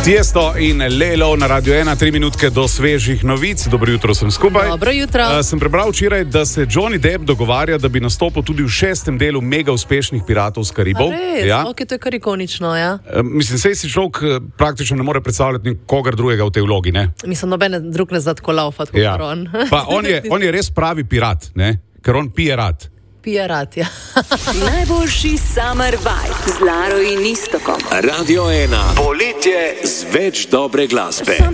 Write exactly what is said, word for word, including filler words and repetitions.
Tiesto in Lelo na Radio ena, tri minutke do svežih novic. Dobro jutro, sem skupaj. Dobro jutro. Uh, sem prebral včeraj, da se Johnny Depp dogovarja, da bi nastopil tudi v šestem delu mega uspešnih Piratov z Karibov. Res? Ja. Ok, to je kar ikonično, ja. Uh, mislim, sej si človek uh, praktično ne more predstavljati nikogar drugega v tej vlogi, ne? Mislim, nobene drug ne zna tako laufati kot Ja. on. Pa on je, on je res pravi pirat, ne? Ker on pije rad. Pije rad, ja. Najboljši summer vibe z Laro in Istokom. Radio ena. Poletje z več dobre glasbe.